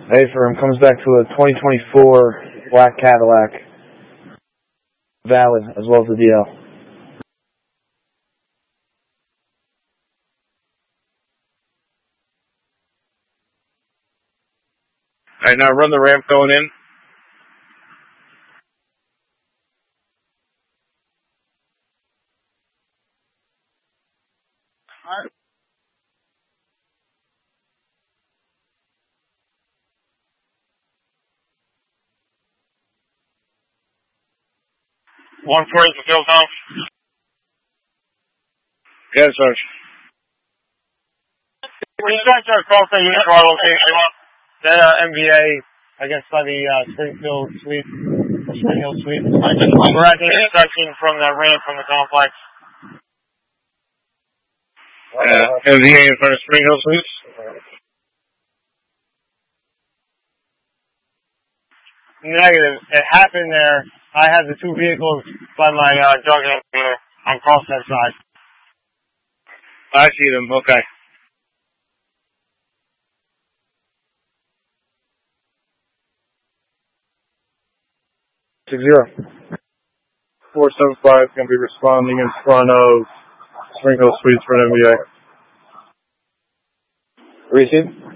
A-Firm comes back to a 2024 black Cadillac. Valid, as well as the DL. Alright, now run the ramp going in. Alright. One for the field now. Yes, sir. When you guys are across the unit throttle, that MVA, I guess by the Springfield Suite, Spring Hill Suite. We're at the intersection from the ramp from the complex. MVA in front of Spring Hill Suites. Negative. It happened there. I had the two vehicles by my drug here on cross that side. I see them. Okay. 60. 475 is going to be responding in front of Spring Hill Suites for an MVA. Receive.